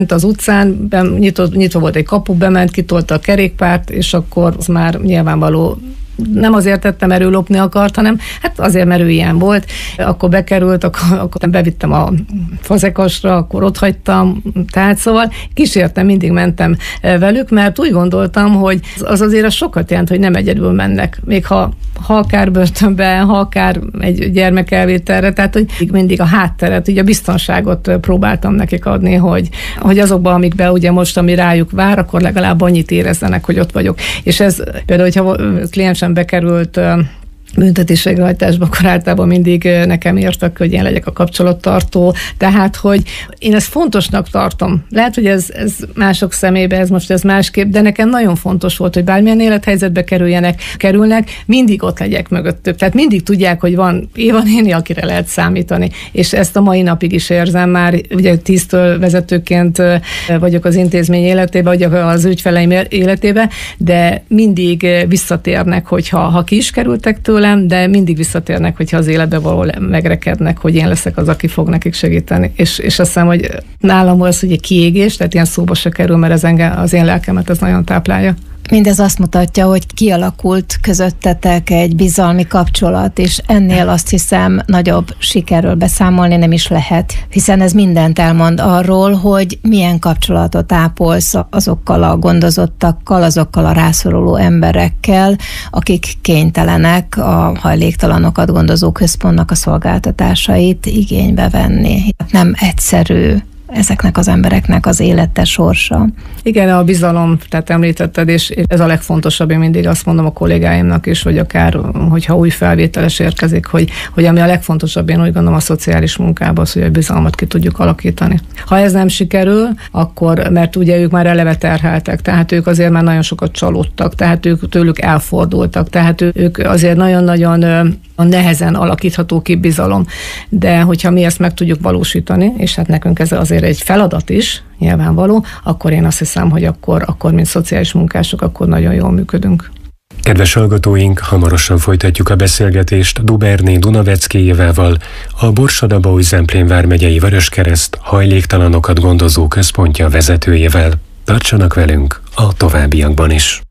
Az utcán nyitva volt egy kapu, bement, kitolta a kerékpárt, és akkor az már nyilvánvaló, nem azért tettem, mert ő lopni akart, hanem hát azért, mert ő ilyen volt. Akkor bekerült, akkor bevittem a fazekasra, akkor ott hagytam, tehát szóval kísértem, mindig mentem velük, mert úgy gondoltam, hogy az azért sokat jelent, hogy nem egyedül mennek. Még ha akár börtönbe, ha akár egy gyermekelvételre, tehát hogy mindig a hátteret, ugye a biztonságot próbáltam nekik adni, hogy azokban, amikben ugye most, ami rájuk vár, akkor legalább annyit érezzenek, hogy ott vagyok. És ez például, hogyha kliensem bekerült büntetésvégrehajtásba, akkor általában mindig nekem írtak, hogy én legyek a kapcsolattartó, tehát, hogy én ezt fontosnak tartom. Lehet, hogy ez mások szemébe, ez másképp, de nekem nagyon fontos volt, hogy bármilyen élethelyzetbe kerülnek, mindig ott legyek mögöttük. Tehát mindig tudják, hogy van Éva néni, akire lehet számítani. És ezt a mai napig is érzem már, ugye 10-től vezetőként vagyok az intézmény életében, vagy az ügyfeleim életében, de mindig visszatérnek, ha ki is kerültek tőle, de mindig visszatérnek, hogyha az életbe való megrekednek, hogy én leszek az, aki fog nekik segíteni. És azt hiszem, hogy nálam az, hogy egy kiégés, tehát ilyen szóba se kerül, mert az én lelkemet ez nagyon táplálja. Mindez azt mutatja, hogy kialakult közöttetek egy bizalmi kapcsolat, és ennél azt hiszem nagyobb sikerről beszámolni nem is lehet, hiszen ez mindent elmond arról, hogy milyen kapcsolatot ápolsz azokkal a gondozottakkal, azokkal a rászoruló emberekkel, akik kénytelenek a hajléktalanokat gondozó központnak a szolgáltatásait igénybe venni. Nem egyszerű ezeknek az embereknek az élete sorsa. Igen, a bizalom, tehát említetted, és ez a legfontosabb, én mindig azt mondom a kollégáimnak is, hogy akár, hogyha új felvételes érkezik, hogy ami a legfontosabb, én úgy gondolom a szociális munkában az, hogy a bizalmat ki tudjuk alakítani. Ha ez nem sikerül, akkor, mert ugye ők már eleve terheltek, tehát ők azért már nagyon sokat csalódtak, tehát ők tőlük elfordultak, tehát ők azért nagyon-nagyon nehezen alakítható ki bizalom. De hogyha mi ezt meg tudjuk valósítani, és hát nekünk ez azért egy feladat is, nyilvánvaló, akkor én azt hiszem, hogy akkor mint szociális munkások, akkor nagyon jól működünk. Kedves hallgatóink, hamarosan folytatjuk a beszélgetést Duberné Dunaveckéjével, a Borsod-Abaúj-Zemplén vármegyei Vöröskereszt hajléktalanokat gondozó központja vezetőjével. Tartsanak velünk a továbbiakban is!